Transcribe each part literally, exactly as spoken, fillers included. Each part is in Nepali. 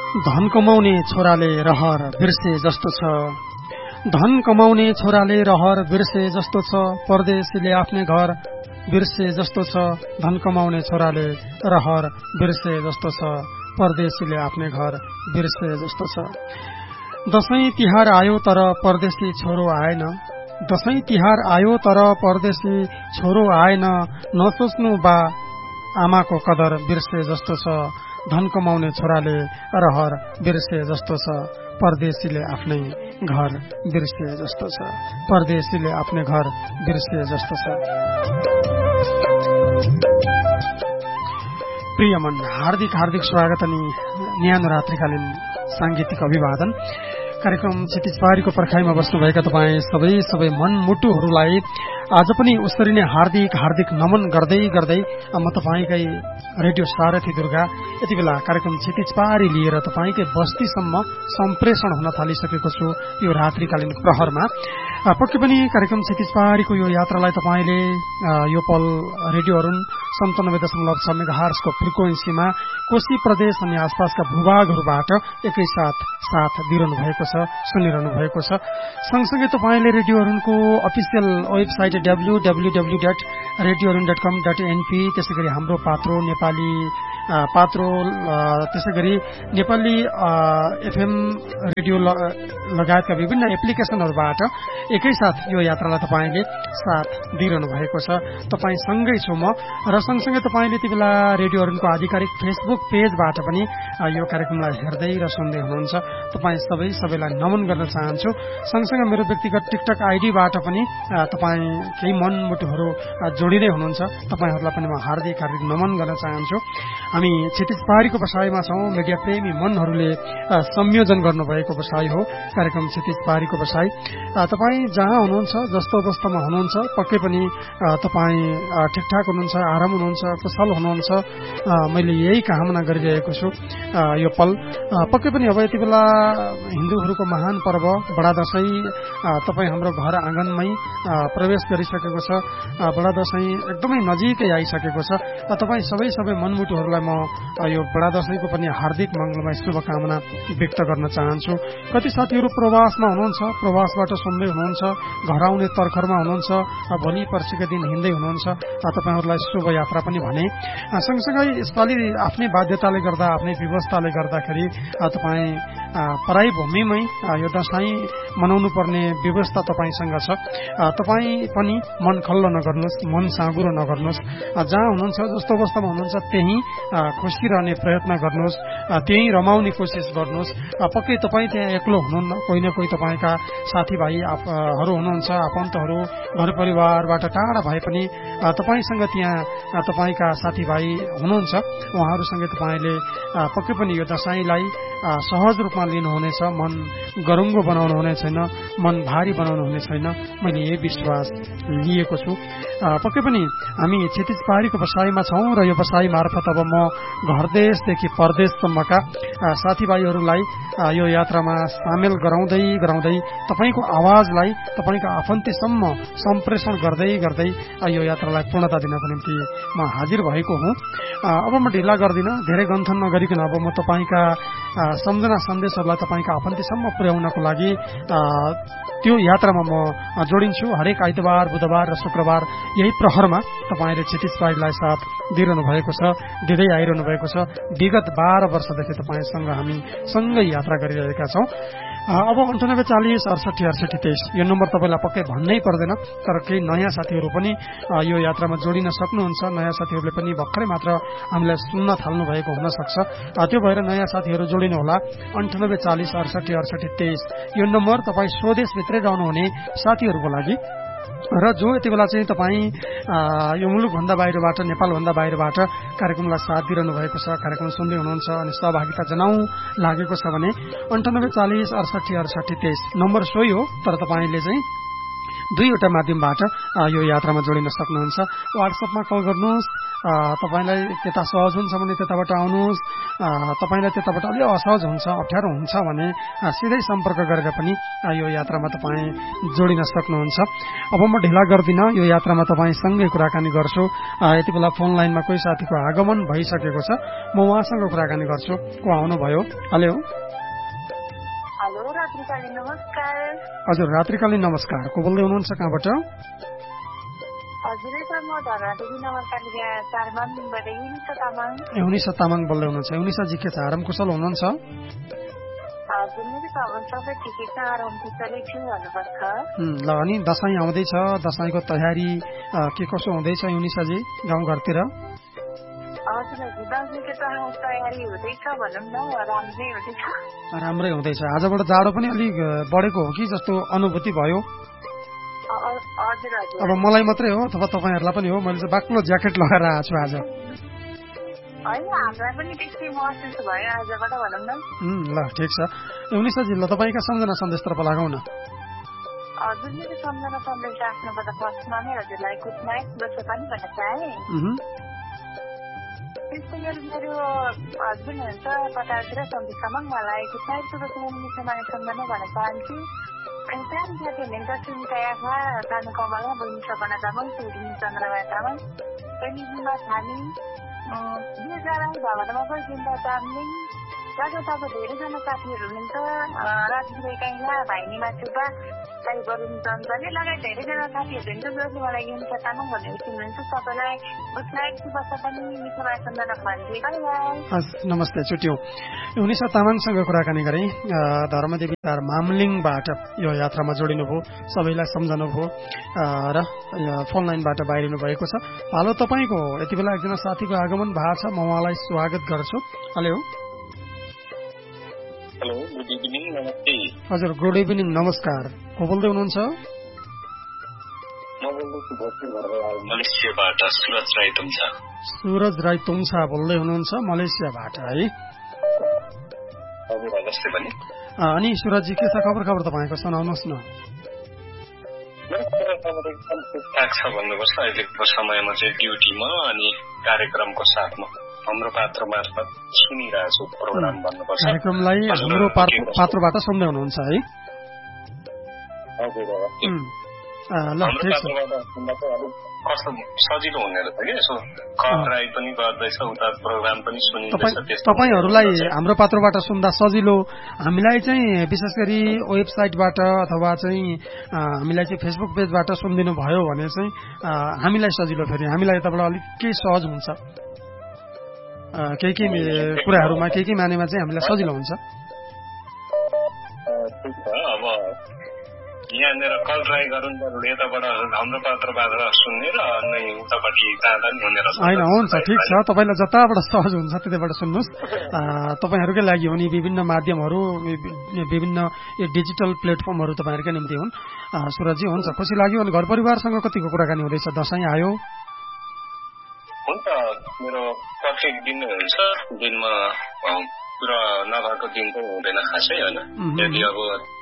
धन कमाउने छोराले रहर बिर्से जस्तो छ, धन कमाउने छोराले रहर बिर्से जस्तो छ, परदेशीले आफ्नै घर बिर्से जस्तो छ, धन कमाउने छोराले रहर बिर्से जस्तो छ, परदेशीले आफ्नै घर बिर्से जस्तो छ। दशैं तिहार आयो तर परदेशी छोरो आएन, दशैं तिहार आयो तर परदेशी छोरो आएन, नसोच्नु बा आमाको कदर बिर्से जस्तो छ, धन कमाउने छोराले रहर बिर्से जस्तो छ, परदेशीले आफ्नै घर बिर्से जस्तो छ, परदेशीले आफ्नै घर बिर्से जस्तो छ। प्रिय मन, हार्दिक हार्दिक स्वागत अनि न्यानो रात्रिकालीन सांगीतिक अभिवादन। कार्यक्रम क्षितिज पारीको पर्खाइमा बस्नुभएका तपाईँ सबै सबै मनमुटुहरूलाई आज पनि उसरी नै हार्दिक हार्दिक नमन गर्दै गर्दै म तपाईँकै रेडियो सारथी दुर्गा यति बेला कार्यक्रम क्षितिज पारी लिएर तपाईँकै बस्तीसम्म सम्प्रेषण हुन थालिसकेको छु। यो रात्रिकालीन प्रहरमा पक्कै पनि कार्यक्रम क्षितिज पारीको यो यात्रालाई तपाईँले यो पल रेडियो अरुण सन्तानब्बे दशमलव छ मेगाहर्जको फ्रिक्वेन्सीमा कोशी प्रदेश अनि आसपासका भूभागहरूबाट एकैसाथ साथ दिइरहनु भएको छ, सुनिरहनु भएको छ। सँगसँगै तपाईँले radio अरुणको official website W W W dot radio Arun dot कम डट एनपी, त्यसै गरी हाम्रो पात्रो नेपाली पात्रो, त्यसै गरी नेपाली एफएम रेडियो लगायतका विभिन्न एप्लिकेशनहरूबाट एकैसाथ यो यात्रालाई तपाईँले साथ दिइरहनु भएको छ। तपाईँसँगै छु म र सँगसँगै तपाईँले यति बेला रेडियो अरुणको आधिकारिक फेसबुक पेजबाट पनि यो कार्यक्रमलाई हेर्दै र सुन्दै हुनुहुन्छ। तपाईँ सबै सबैलाई नमन गर्न चाहन्छु। सँगसँगै मेरो व्यक्तिगत टिकटक आइडीबाट पनि तपाईँ केही मनमुटुहरू जोडिँदै हुनुहुन्छ, तपाईँहरूलाई पनि म हार्दिक हार्दिक नमन गर्न चाहन्छु। हामी क्षितिज पारीको बसाइमा छौं। मिडिया प्रेमी मनहरूले संयोजन गर्नुभएको बसाई हो कार्यक्रम क्षितिज पारीको बसाई। तपाईँ जहाँ हुनुहुन्छ, जस्तो अवस्थामा हुनुहुन्छ, पक्कै पनि तपाईँ ठिकठाक हुनुहुन्छ, आराम हुनुहुन्छ, कुशल हुनुहुन्छ, मैले यही कामना गरिरहेको छु। यो पल पक्कै पनि अब यति बेला हिन्दूहरूको महान पर्व बडा दशैं तपाईँ हाम्रो घर आँगनमै प्रवेश गरिसकेको छ। बडा दशैं एकदमै नजिकै आइसकेको छ। तपाईँ सबै सबै मनमुटुहरूलाई म यो बडा दशैंको पनि हार्दिक मंगलमय शुभकामना व्यक्त गर्न चाहन्छु। कति साथीहरू प्रवासमा हुनुहुन्छ, प्रवासबाट सुन्दै हुनुहुन्छ, घर आउने तर्खरमा हुनुहुन्छ, भोलि पर्सिका दिन हिँड्दै हुनुहुन्छ, तपाईँहरूलाई शुभ यात्रा पनि भने। सँगसँगै यसपालि आफ्नै बाध्यताले गर्दा, आफ्नै व्यवस्थाले गर्दाखेरि तपाईँ पराई भूमिमै यो दशैं मनाउनु पर्ने व्यवस्था तपाईँसँग छ। तपाईँ पनि मन खल्लो नगर्नुहोस्, मन साँगुरो नगर्नुहोस्। जहाँ हुनुहुन्छ, जस्तो अवस्थामा हुनुहुन्छ त्यही खुसी रहने प्रयत्न गर्नुहोस्, त्यही रमाउने कोसिस गर्नुहोस्। पक्कै तपाईँ त्यहाँ एक्लो हुनुहुन्न, कोही न कोही तपाईँका साथीभाइहरू हुनुहुन्छ, आफन्तहरू घर परिवारबाट टाढा भए पनि तपाईँसँग त्यहाँ तपाईँका साथीभाइ हुनुहुन्छ। उहाँहरूसँग तपाईँले पक्कै पनि यो दशैंलाई सहज रूपमा लिनुहुनेछ, मन गरुङ्गो बनाउनु हुने छैन, मन भारी बनाउनु हुने छैन, मैले यही विश्वास लिएको छु। पक्कै पनि हामी क्षितिज पारीको बसाइमा छौं र यो बसाइ मार्फत अब म घरदेशदेखि परदेशसम्मका साथीभाइहरूलाई यो यात्रामा सामेल गराउँदै गराउँदै तपाईँको आवाजलाई तपाईँको आफन्तीसम्म सम्प्रेषण गर्दै गर्दै यो यात्रालाई पूर्णता दिनको निम्ति म हाजिर भएको हुँ। अब म ढिला गर्दिनँ, धेरै गन्थन नगरिकन अब म तपाईँका सम्झना सन्देशहरूलाई तपाईँका आफन्तीसम्म पुर्याउनको लागि त्यो यात्रामा म जोडिन्छु। हरेक आइतबार, बुधबार र शुक्रबार यही प्रहरमा तपाईँले क्षितिज पारीलाई साथ दिइरहनु भएको छ, दिँदै आइरहनु भएको छ। विगत बाह्र वर्षदेखि तपाईँसँग हामी सँगै यात्रा गरिरहेका छौं। अब अन्ठानब्बे चालिस अडसठी अडसठी तेइस यो नम्बर तपाईँलाई पक्कै भन्नै पर्दैन, तर केही नयाँ साथीहरू पनि यो यात्रामा जोडिन सक्नुहुन्छ। नयाँ साथीहरूले पनि भर्खरै मात्र हामीलाई सुन्न थाल्नु भएको हुन सक्छ। त्यो भएर नयाँ साथीहरू जोडिनु होला। अन्ठानब्बे चालिस अडसठी अडसठी तेइस यो नम्बर तपाईँ स्वदेशभित्रै रहनुहुने साथीहरूको लागि र जो यति बेला चाहिँ तपाईँ यो मुलुकभन्दा बाहिरबाट, नेपालभन्दा बाहिरबाट कार्यक्रमलाई साथ दिइरहनु भएको छ, कार्यक्रम सुन्दै हुनुहुन्छ अनि सहभागिता जनाउँ लागेको छ भने अन्ठानब्बे चालिस अडसठी अडसठी तेइस नम्बर सोही हो। तर तपाईँले चाहिँ दुईवटा माध्यमबाट यो यात्रामा जोडिन सक्नुहुन्छ। व्हाट्सएपमा कल गर्नुहोस्, तपाईँलाई त्यता सहज हुन्छ भने त्यताबाट आउनुहोस्, तपाईँलाई त्यताबाट अलि असहज हुन्छ अप्ठ्यारो हुन्छ भने सिधै सम्पर्क गरेर पनि यो यात्रामा तपाईँ जोडिन सक्नुहुन्छ। अब म ढिला गर्दिनँ, यो यात्रामा तपाईँसँगै कुराकानी गर्छु। यति बेला फोन लाइनमा कोही साथीको आगमन भइसकेको छ, म उहाँसँग कुराकानी गर्छु। को आउनुभयो? हेलो हेलो रात्रिकालीन नमस्कार। हजुर रात्रिकालीन नमस्कार, को बोल्दै हुनुहुन्छ, कहाँबाट? हजुर सर, म धरादेवी नगरपालिका चार मानबाट युनिसा तामाङ। युनिसा तामाङ बोल्दै हुनुहुन्छ। युनिसाजी के छ, आराम कुशल हुनुहुन्छ? हजुर मेरो खबर सबै ठिकै छ, आराम कुशलै छु भन्नुपर्छ। ल अनि दसैँ आउँदैछ, दसैँको तयारी के कसो हुँदैछ युनिसाजी गाउँघरतिर? हजुर हजुर दसैँको तयारी हुँदैछ भनौँ न, राम्रै हुँदैछ। राम्रै हुँदैछ। आजबाट जाडो पनि अलिक बढेको हो कि जस्तो अनुभूति भयो? हजुर हजुर। अब मलाई मात्रै हो अथवा तपाईँहरूलाई पनि हो? मैले चाहिँ बाक्लो ज्याकेट लगाएर आएको छु आज। होइन हामीलाई पनि त्यस्तै महसुस भयो आजबाट भनौँ न। ल ठिक छ। युनिसाजी ल तपाईँका सम्झना सन्देशतर्फ लगाउँ न। हजुर मेरो सम्झना सन्देश राख्नुपर्दा फर्स्टमा नै हजुरलाई गुड नाइट बस्छ पनि भन्न चाहेँ। त्यस्तै गरी मेरो हस्बेन्ड हुन्छ पटातिर सन्देश तामाङ, मलाई गुड नाइट बस्छ मिठो माने सम्झना भन्न चाहन्छु। अनि सानो साथी हुनुहुन्छ सुनिता याखा, सानो कमला, बहिनी सपना तामाङ, छोरी चन्द्रमा तामाङ, बहिनी बिमा थामी, भवनमा चिन्ता चाम्लिङ, जतातता धेरैजना साथीहरू हुनुहुन्छ। राजगिरी काइला, भाइनीमा चुपा, दाइ बरुण चन्चले लगायत धेरैजना साथीहरू हुनुहुन्छ जसले मलाई युनिसा तामाङ भनेर चिन्नुहुन्छ। सबैलाई गुड नाइट बस्छ पनि मिठो माया सम्झना भन्छु। By by. नमस्ते, छुट्यौँ। युनिसा तामाङसँग कुराकानी गरेँ। धर्मदेवी चार मामलिङबाट यो यात्रामा जोडिनुभयो, सबैलाई सम्झनुभयो र फोन लाइनबाट बाहिरिनु भएको छ। हालो तपाईँको यति बेला एकजना साथीको आगमन भएको छ, म उहाँलाई स्वागत गर्छु। हेलो हेलो गुड इभिनिङ, नमस्ते। हजुर गुड इभिनिङ नमस्कार, को बोल्दै हुनुहुन्छ? म बोल्दैछु मलेसियाबाट सुरज राई तुङसा। सुरज राई तुङसा बोल्दै हुनुहुन्छ मलेसियाबाट है? हजुर अवश्य पनि। अनि सुरजजी के छ खबर खबर तपाईँको, सुनाउनुहोस् न। मेरो खबर खबर एकदम ठिकठाक छ भन्नुपर्छ। अहिलेको समयमा चाहिँ ड्युटीमा अनि कार्यक्रमको साथमा हाम्रो पात्र मार्फत सुनिरहेछु प्रोग्राम भन्नुपर्छ। कार्यक्रमलाई हाम्रो पात्रबाट सुन्दै हुनुहुन्छ है? हजुर ल ठिक छ। कस्तो सजिलो हुने रहेछ कि यसो खतराई पनि गर्दैछ, उता प्रोग्राम पनि सुनिँदैछ। तपाईँहरूलाई हाम्रो पात्रबाट सुन्दा सजिलो, हामीलाई चाहिँ विशेष गरी वेबसाइटबाट अथवा चाहिँ हामीलाई चाहिँ फेसबुक पेजबाट सुनिदिनु भयो भने चाहिँ हामीलाई सजिलो, फेरि हामीलाई यताबाट अलिक केही सहज हुन्छ, केही केही कुराहरूमा केही केही मानेमा चाहिँ हामीलाई सजिलो हुन्छ। अब यहाँनिर कल ट्राई गरौँ यताबाट हाम्रो पात्रबाट सुन्ने र नै उतापट्टि जाँदा नि हुने रहेछ। होइन हुन्छ ठिक छ, तपाईँलाई जताबाट सहज हुन्छ त्यतैबाट सुन्नुहोस्। तपाईँहरूकै लागि हो नि विभिन्न माध्यमहरू, विभिन्न डिजिटल प्लेटफर्महरू तपाईँहरूकै निम्ति हुन्। सुरजी हुन्छ, खुसी लाग्यो। अनि घर परिवारसँग कतिको कुराकानी हुँदैछ? दसैँ आयो। हुन्छ, मेरो प्रत्येक दिन हुन्छ, दिनमा पुरा नभएको दिन त हुँदैन खासै होइन। यदि अब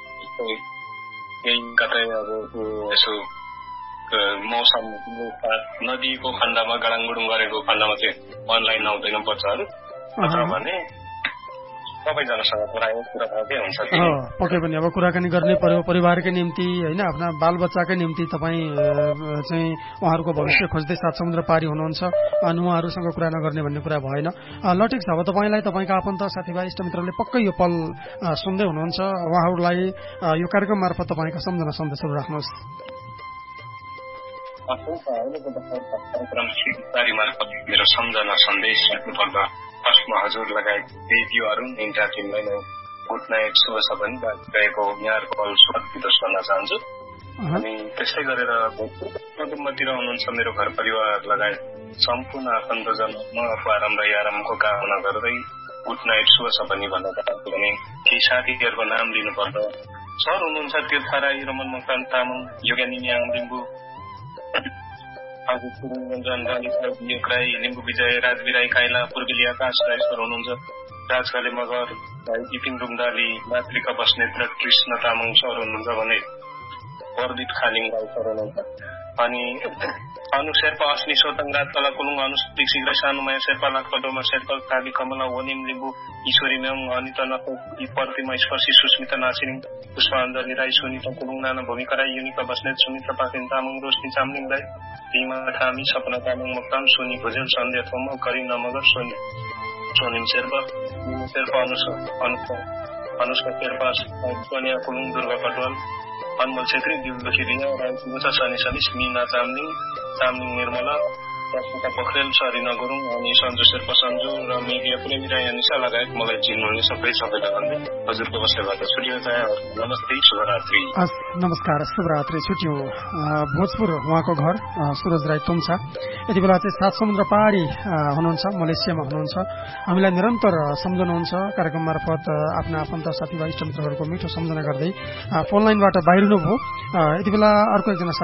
केही कतै अब यसो मौसम नदीको खण्डमा गडाङगुडुङ गरेको खण्डमा चाहिँ अनलाइन आउँदैन बच्चाहरू, अथवा भने सबैजनासँग कुराकानी हुन्छ। पक्कै पनि अब कुराकानी गर्नै पर्यो परिवारकै निम्ति होइन, आफ्ना बालबच्चाकै निम्ति। तपाईँ चाहिँ उहाँहरूको भविष्य खोज्दै सात समुद्र पारी हुनुहुन्छ अनि उहाँहरूसँग कुरा नगर्ने भन्ने कुरा भएन। ल ठिक छ, अब तपाईँलाई तपाईँका आफन्त साथीभाइ इष्टमित्रले पक्कै यो पल सुन्दै हुनुहुन्छ, उहाँहरूलाई यो कार्यक्रम मार्फत तपाईँका सम्झना सन्देशहरू राख्नुहोस्। कार्यक्रम मार्फत मेरो सम्झना सन्देश राख्नुपर्दा फर्स्टमा हजुर लगायत रेडियो अरुण इन्डिया टिमलाई म गुड नाइट शुभ सपन गएको यहाँहरूको कल स्वागत भन्न चाहन्छु। अनि त्यस्तै गरेर कुटुम्बतिर हुनुहुन्छ मेरो घर परिवार लगायत सम्पूर्ण आफन्तजन म आराम र आरामको कामना गर्दै गुड नाइट शुभ सपनी भन्न चाहन्छु। भने केही साथीहरूको नाम लिनुपर्दा सर हुनुहुन्छ तीर्थ राई, रमन मकान तामाङ, योगानी न्याङ लिम्बू, हजुर सुरञ्जन राई, लिम्बू विजय, राजवी राई काइला, पूर्वेली आकाश राईश्वर हुनुहुन्छ, राजकाले मगर, भाइ दिपिङ रुम्दाली, मातृका बस्नेत र कृष्ण तामाङ सर हुनुहुन्छ। भने बरदित खालिङ गाउँ हुनुहुन्छ। अनि अनु शेर्पा अस्नी सोतङ रात तला कुलुङ अनु शीघ्र सानुमाया शेर्पा लाखपटोमा शेर्पा काली कमला वनिम लिम्बू ईश्वरी मेङ अनिता नको प्रतिमा स्पर्शी सुस्मिता नासिरिङ पुष्पाञ्जली राई सुनिता कुलुङ नाना भूमिका राई युनिका बस्नेत सुमित्रा पाखिन तामाङ रोशनी चामलिङ राई भीमा ठामी सपना तामाङ मोक्तान सोनी भुजेल सन्ध्या थोमा करिना मगर सोनी सोनिम शेर्पा शेर्पा अनुष्का अनुष्का शेर्पा सोनिया कुलुङ दुर्गा कटवाल अनमल छेत्री दिवसी रिया राजमुसा सनी सनी मीना चामलिङ चामलिङ निर्मला रश्मिता पोखरेल सरिना गुरुङ अनि सन्जु शेर्पा सन्जु र मिडिया प्रेमी राई अनिसा लगायत मलाई चिन्नुहुने सबै सबैलाई भन्दै हजुरको बसेबाट छुट्यो चाहे नमस्ते शुभरात्रि। नमस्कार शुभरात्रि छुट्यो। भोजपुर उहाँको घर सुरज राई तुम्छा यति बेला चाहिँ सात समुद्र पारी हुनुहुन्छ, मलेसियामा हुनुहुन्छ। हामीलाई निरन्तर सम्झनुहुन्छ कार्यक्रम मार्फत आफ्ना आफन्त साथीभाइ इष्टमित्रहरूको मिठो सम्झना गर्दै फोन लाइनबाट बाहिरिनु भयो। यति बेला अर्को एकजना